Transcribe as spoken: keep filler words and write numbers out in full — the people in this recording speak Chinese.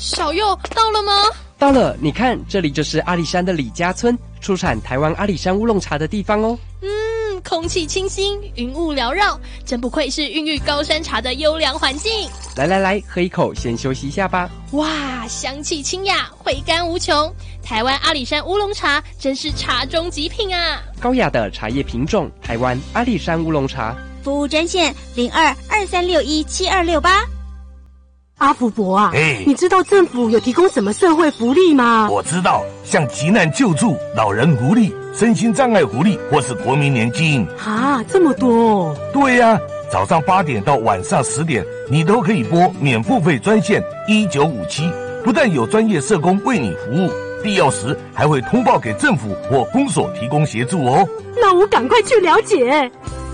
小佑到了吗？ 到了，你看，这里就是阿里山的李家村，出产台湾阿里山乌龙茶的地方哦。 嗯，空气清新，云雾缭绕，真不愧是孕育高山茶的优良环境。 来来来，喝一口，先休息一下吧。 哇，香气清雅，回甘无穷。台湾阿里山乌龙茶真是茶中极品啊！ 高雅的茶叶品种，台湾阿里山乌龙茶。 服务专线零二二三六一七二六八。 阿福伯啊， 哎， 你知道政府有提供什么社会福利吗？ 我知道，像急难救助、老人福利、身心障碍福利，或是国民年金。 啊，这么多哦！ 对呀、啊，早上八点到晚上十点，你都可以拨免付费专线一九五七，不但有专业社工为你服务，必要时还会通报给政府或公所提供协助哦。 那我赶快去了解。